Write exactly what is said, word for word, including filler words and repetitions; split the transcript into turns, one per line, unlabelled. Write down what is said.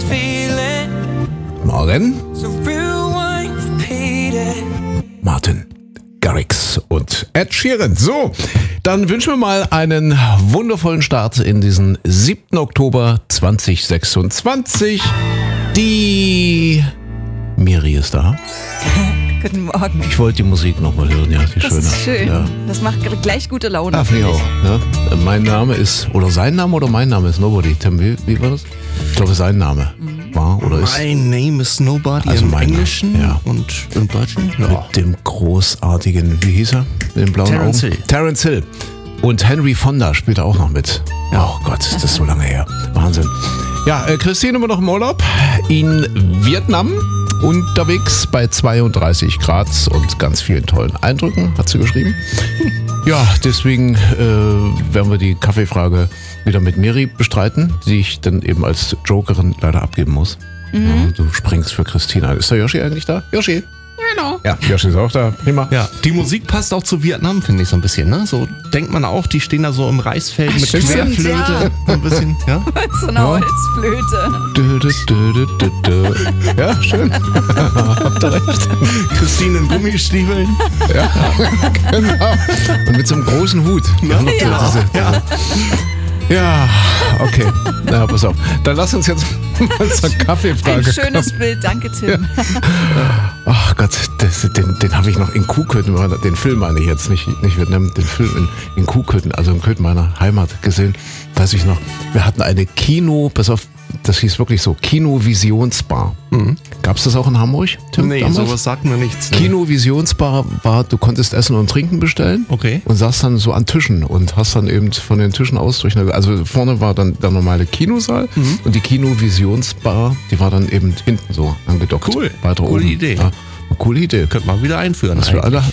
Morgen. Martin Garrix und Ed Sheeran. So, dann wünschen wir mal einen wundervollen Start in diesen siebten Oktober zweitausendsechsundzwanzig. Die Miri ist da.
Guten Morgen.
Ich wollte die Musik nochmal hören, ja, die
das
schöne.
Ist schön.
Ja.
Das macht gleich gute Laune.
Ach, ich auch. Ja. Mein Name ist, oder sein Name oder mein Name ist Nobody. Tim, wie, wie war das? Ich glaube, sein Name mhm. war oder ist.
My name is Nobody
also
im Englischen
ja.
und im Deutschen. Ja.
Mit dem großartigen, wie hieß er? Mit den blauen
Terence
Augen?
Hill.
Terence Hill. Und Henry Fonda spielt auch noch mit. Ja. Oh Gott, ist das so lange her. Wahnsinn. Ja, äh, Christine immer noch im Urlaub in Vietnam. Unterwegs bei zweiunddreißig Grad und ganz vielen tollen Eindrücken, hat sie geschrieben. Ja, deswegen äh, werden wir die Kaffeefrage wieder mit Miri bestreiten, die ich dann eben als Jokerin leider abgeben muss. Mhm. Ja, du springst für Christina. Ist der Yoshi eigentlich da? Yoshi?
Genau.
Ja, Yoshi ist auch da. Prima.
Ja, die Musik passt auch zu Vietnam, finde ich so ein bisschen. Ne? So denkt man auch, die stehen da so im Reisfeld mit
stimmt,
Querflöte.
ja.
So ein bisschen, ja?
Mit so einer
Ja.
Holzflöte.
Dö, dö, dö, dö, dö, dö. Ja, schön. Habt ihr recht.
Christine in Gummistiefeln.
Ja, genau. Und mit so einem großen Hut.
Ja,
noch
ja.
Diese, diese.
Ja.
Ja, okay. Na, pass auf. Dann lass uns jetzt mal zur Kaffeefrage
Ein schönes Bild, danke Tim.
Ach Gott, das, den, den habe ich noch in Kuhköthen, den Film meine ich jetzt, nicht, nicht Vietnam, den Film in, in Kuhköthen, also in Köthen meiner Heimat gesehen, weiß ich noch. Wir hatten eine Kino, pass auf, das hieß wirklich so, Kino-Visionsbar. Mhm. Gab es das auch in Hamburg, Tim?
Nee,
damals?
sowas sagt mir nichts. Ne?
Kino-Visionsbar war, du konntest Essen und Trinken bestellen.
Okay.
Und saß dann so an Tischen und hast dann eben von den Tischen aus durch eine, also vorne war dann der normale Kinosaal mhm. und die Kino-Visionsbar, die war dann eben hinten so angedockt.
Cool.
Weiter
Coole
oben.
Idee.
Ja, coole Idee.
Könnte man wieder einführen.
Dass wir alle,